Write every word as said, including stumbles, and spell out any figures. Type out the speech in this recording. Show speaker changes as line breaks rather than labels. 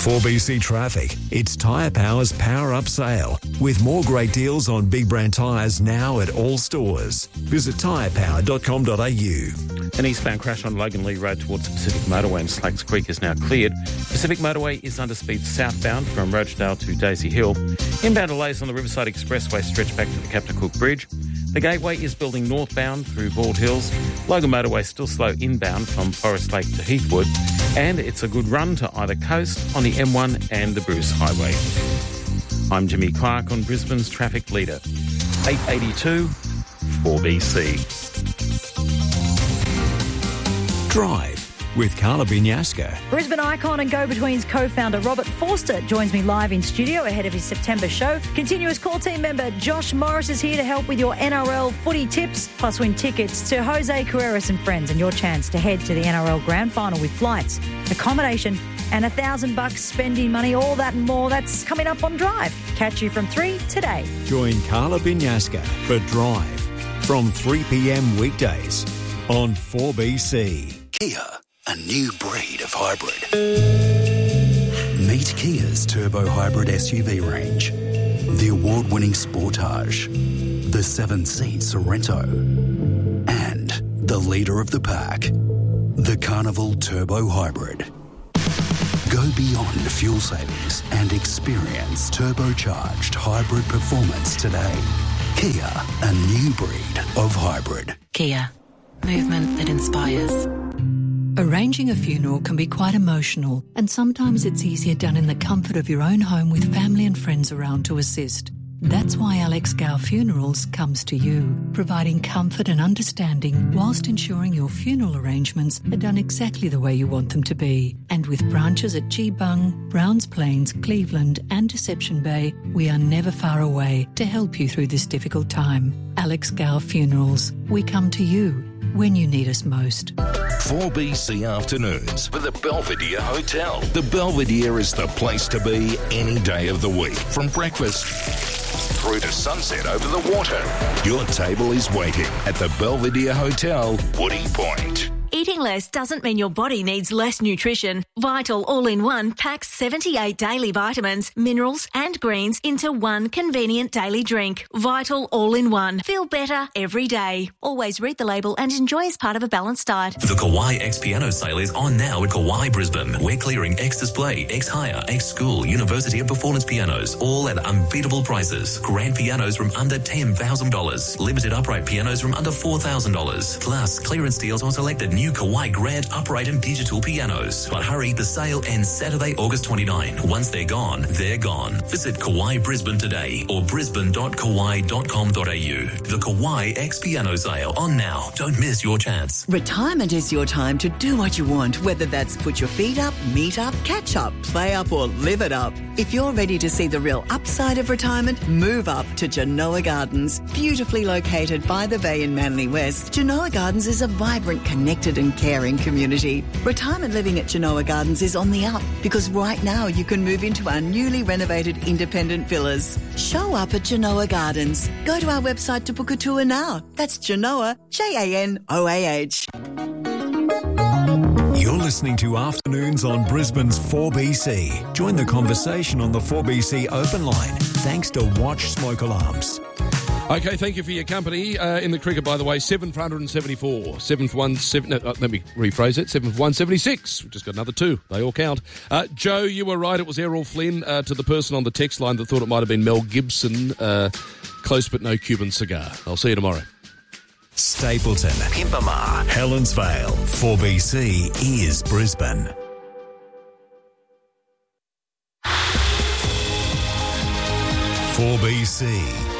four B C Traffic. It's Tyre Power's Power Up Sale, with more great deals on big brand tyres now at all stores. Visit tyre power dot com dot a u.
An eastbound crash on Logan Lee Road towards Pacific Motorway in Slacks Creek is now cleared. Pacific Motorway is under speed southbound from Rochedale to Daisy Hill. Inbound delays on the Riverside Expressway stretch back to the Captain Cook Bridge. The Gateway is building northbound through Bald Hills. Logan Motorway still slow inbound from Forest Lake to Heathwood. And it's a good run to either coast on the M one and the Bruce Highway. I'm Jimmy Clark on Brisbane's traffic leader. eight eighty-two, four B C.
Drive with Carla Binyaska.
Brisbane icon and go-betweens co-founder Robert Forster joins me live in studio ahead of his September show. Continuous call team member Josh Morris is here to help with your N R L footy tips, plus win tickets to Jose Carreras and friends and your chance to head to the N R L Grand Final with flights, accommodation and a thousand bucks spending money, all that and more. That's coming up on Drive. Catch you from three today.
Join Carla Binyaska for Drive from three p.m. weekdays on four B C.
Kia, a new breed of hybrid. Meet Kia's turbo hybrid S U V range. The award-winning Sportage, the seven-seat Sorento, and the leader of the pack, the Carnival Turbo Hybrid. Go beyond fuel savings and experience turbocharged hybrid performance today. Kia, a new breed of hybrid.
Kia, movement that inspires. Arranging a funeral can be quite emotional, and sometimes it's easier done in the comfort of your own home with family and friends around to assist. That's why Alex Gow Funerals comes to you, providing comfort and understanding whilst ensuring your funeral arrangements are done exactly the way you want them to be. And with branches at Geebung, Browns Plains, Cleveland and Deception Bay, we are never far away to help you through this difficult time. Alex Gow Funerals, we come to you when you need us most.
four B C Afternoons with the Belvedere Hotel. The Belvedere is the place to be any day of the week. From breakfast through to sunset over the water. Your table is waiting at the Belvedere Hotel, Woody Point.
Eating less doesn't mean your body needs less nutrition. Vital All-in-One packs seventy-eight daily vitamins, minerals and greens into one convenient daily drink. Vital All-in-One. Feel better every day. Always read the label and enjoy as part of a balanced diet.
The Kawai X Piano sale is on now at Kawai Brisbane. We're clearing X Display, X Hire, X School, University and Performance pianos, all at unbeatable prices. Grand pianos from under ten thousand dollars. Limited upright pianos from under four thousand dollars. Plus, clearance deals on selected new Kawai Grand upright and digital pianos. But hurry, the sale ends Saturday, August twenty-ninth. Once they're gone, they're gone. Visit Kawai Brisbane today or brisbane dot kawai dot com dot a u. The Kawai X Piano sale on now. Don't miss your chance.
Retirement is your time to do what you want, whether that's put your feet up, meet up, catch up, play up or live it up. If you're ready to see the real upside of retirement, move up to Genoa Gardens. Beautifully located by the bay in Manly West, Genoa Gardens is a vibrant, connected and caring community. Retirement living at Genoa Gardens is on the up because right now you can move into our newly renovated independent villas. Show up at Genoa Gardens. Go to our website to book a tour now. That's Genoa, J A N O A H.
You're listening to Afternoons on Brisbane's four B C. Join the conversation on the four B C open line thanks to Watch Smoke Alarms.
Okay, thank you for your company. Uh, in the cricket, by the way, seven for one seventy-four. seven for one seven, no, uh, let me rephrase it. seven for one seventy-six. We've just got another two. They all count. Uh, Joe, you were right. It was Errol Flynn. Uh, to the person on the text line that thought it might have been Mel Gibson. Uh, close but no Cuban cigar. I'll see you tomorrow.
Stapleton, Pimpama, Helensvale, four B C is Brisbane. four B C